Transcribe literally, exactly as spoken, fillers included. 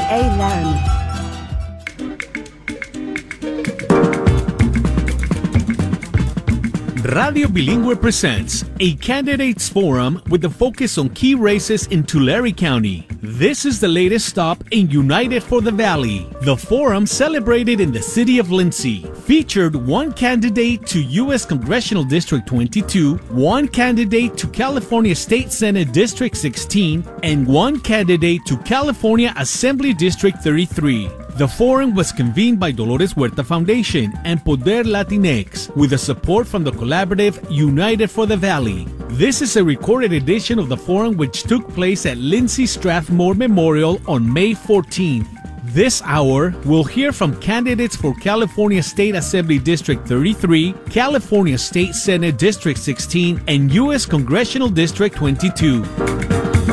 A L A N. Radio Bilingüe presents a candidates forum with a focus on key races in Tulare County. This is the latest stop in United for the Valley. The forum, celebrated in the city of Lindsay, featured one candidate to U S Congressional District twenty-two, one candidate to California State Senate District sixteen, and one candidate to California Assembly District thirty-three. The forum was convened by Dolores Huerta Foundation and Poder Latinx with the support from the collaborative United for the Valley. This is a recorded edition of the forum which took place at Lindsay Strathmore Memorial on May fourteenth. This hour, we'll hear from candidates for California State Assembly District thirty-three, California State Senate District sixteen, and U S Congressional District twenty-two.